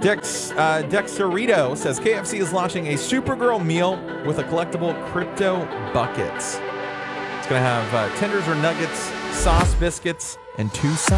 Dexerito says KFC is launching a Supergirl meal with a collectible crypto bucket. It's going to have tenders or nuggets, sauce, biscuits, and 2 sides.